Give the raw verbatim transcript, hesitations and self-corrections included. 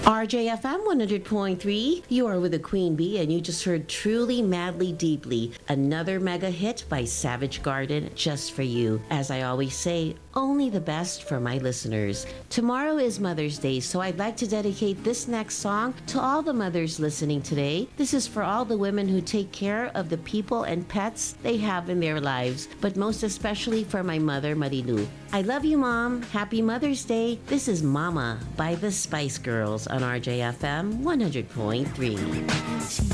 R J F M one hundred point three, you are with the Queen Bee, and you just heard Truly Madly Deeply, another mega hit by Savage Garden, just for you. As I always say, only the best for my listeners. Tomorrow is Mother's Day, so I'd like to dedicate this next song to all the mothers listening today. This is for all the women who take care of the people and pets they have in their lives, but most especially for my mother, Marilu. I love you, Mom. Happy Mother's Day. This is Mama by the Spice Girls on R J F M one hundred point three.